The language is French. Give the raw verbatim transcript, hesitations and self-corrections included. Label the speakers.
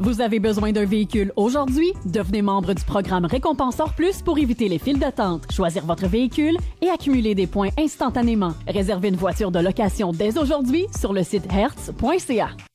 Speaker 1: Vous avez besoin d'un véhicule aujourd'hui? Devenez membre du programme Récompenseur Plus pour éviter les files d'attente, choisir votre véhicule et accumuler des points instantanément. Réservez une voiture de location dès aujourd'hui sur le site hertz point c a.